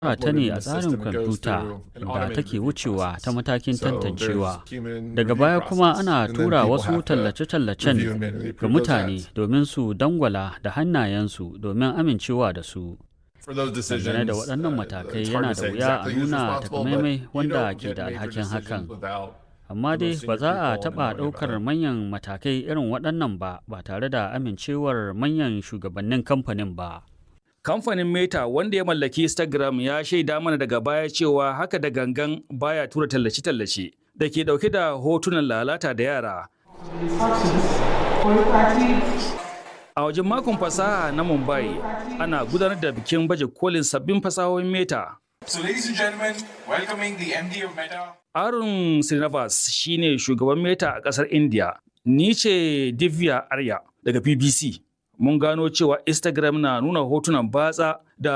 ta uploaded ne in a the tsarin system, it goes kwamfuta through an inda automated take review wucewa process. ta matakin So there's tantancewa. human Daga review baya kuma process, ana and then tura people wasu have to tallace-tallacen review and manually ga approve those mutane ads. domin su dangwala da hannayensu domin amincewa da su. For those Dangane da decisions, waɗannan matakai it's hard yana to da say wuya a exactly who's nuna responsible, but takamaimai you wanda don't ke get da major alhakin hakan. decisions without Amma the dai most ba senior za a people taɓa knowing about ɗaukar it. manyan matakai irin waɗannan ba tare da amincewar manyan shugabannin kamfanin ba. Kamfanin Meta wanda ya mallaki Instagram ya shaida mana daga baya cewa haka da gangan baya tura tallace-tallace da ke dauke da hotunan lalata da yara. A wajen makon fasaha na Mumbai ana gudanar da bikin baje kolin sabbin fasahohin Meta. So ladies and gentlemen, welcoming the MD of Meta. Arun Srinivas shine shugaban Meta a ƙasar India. Ni ce Divya Arya daga BBC. Mun gano cewa Instagram na nuna hotunan batsa da